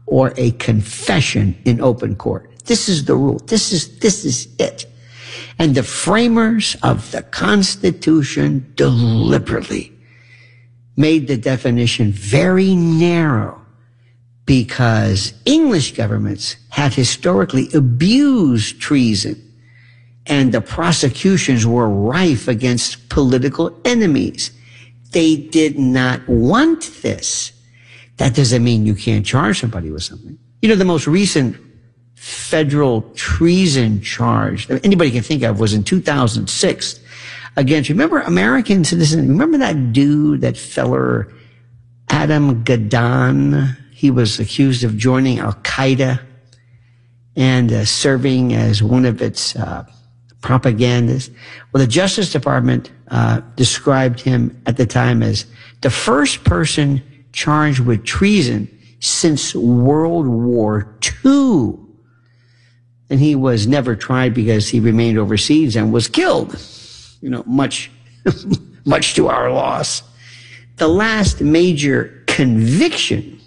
or a confession in open court. This is the rule. This is it. And the framers of the Constitution deliberately made the definition very narrow because English governments had historically abused treason and the prosecutions were rife against political enemies. They did not want this. That doesn't mean you can't charge somebody with something. You know, the most recent federal treason charge that anybody can think of was in 2006 against, remember, American citizen, remember that dude, that feller, Adam Gaddan? He was accused of joining Al-Qaeda and serving as one of its propagandists. Well, the Justice Department described him at the time as the first person charged with treason since World War II. And he was never tried because he remained overseas and was killed. You know, much to our loss. The last major conviction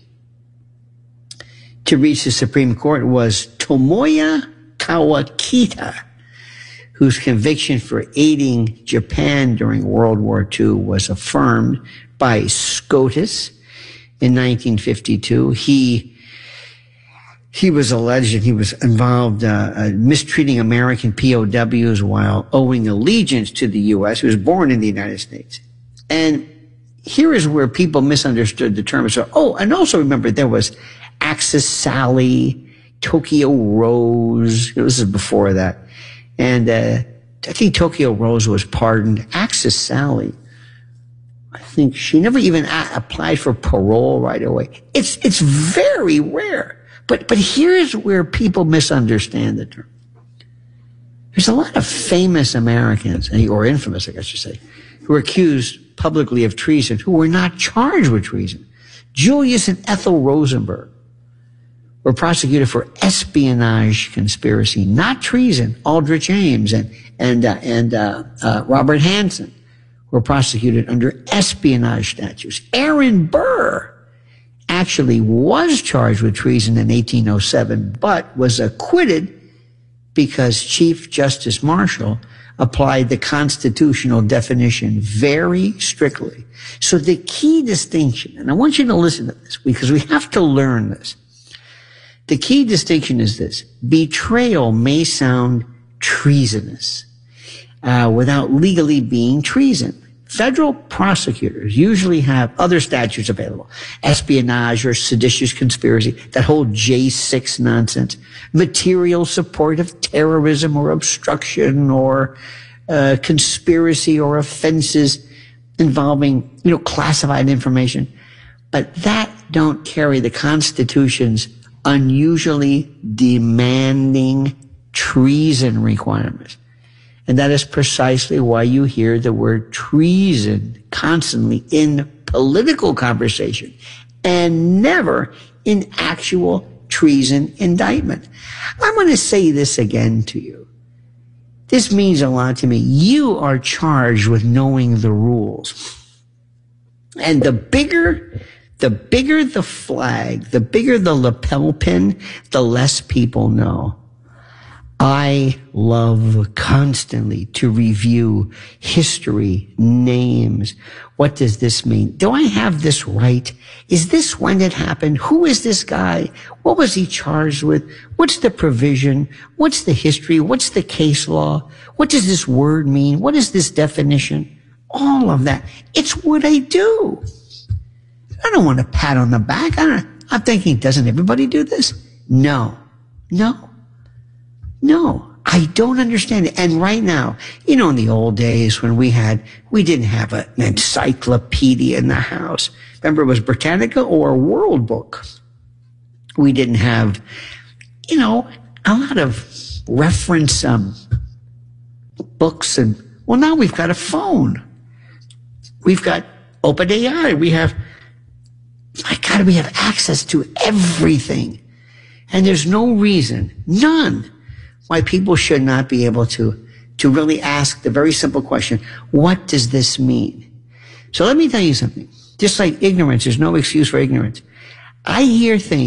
to reach the Supreme Court was Tomoya Kawakita, whose conviction for aiding Japan during World War II was affirmed by SCOTUS in 1952. He was alleged that he was involved mistreating American POWs while owing allegiance to the U.S. He was born in the United States. And here is where people misunderstood the term. So, and also remember there was Axis Sally, Tokyo Rose. This is before that. And I think Tokyo Rose was pardoned. Axis Sally, I think she never even applied for parole right away. It's very rare. But here's where people misunderstand the term. There's a lot of famous Americans, or infamous, I guess you say, who were accused publicly of treason, who were not charged with treason. Julius and Ethel Rosenberg were prosecuted for espionage conspiracy, not treason. Aldrich Ames and Robert Hansen were prosecuted under espionage statutes. Aaron Burr actually was charged with treason in 1807, but was acquitted because Chief Justice Marshall applied the constitutional definition very strictly. So the key distinction, and I want you to listen to this because we have to learn this. The key distinction is this: betrayal may sound treasonous without legally being treason. Federal prosecutors usually have other statutes available, espionage or seditious conspiracy, that whole J6 nonsense, material support of terrorism or obstruction or conspiracy or offenses involving, classified information. But that don't carry the Constitution's unusually demanding treason requirements. And that is precisely why you hear the word treason constantly in political conversation and never in actual treason indictment. I'm going to say this again to you. This means a lot to me. You are charged with knowing the rules. And the bigger the flag, the bigger the lapel pin, the less people know. I love constantly to review history, names. What does this mean? Do I have this right? Is this when it happened? Who is this guy? What was he charged with? What's the provision? What's the history? What's the case law? What does this word mean? What is this definition? All of that. It's what I do. I don't want a pat on the back. I'm thinking, doesn't everybody do this? No, I don't understand it. And right now, in the old days when we didn't have an encyclopedia in the house. Remember, it was Britannica or World Book. We didn't have, a lot of reference books. Now we've got a phone. We've got OpenAI. We have access to everything. And there's no reason, none, why people should not be able to really ask the very simple question, what does this mean? So let me tell you something. Just like ignorance, there's no excuse for ignorance. I hear things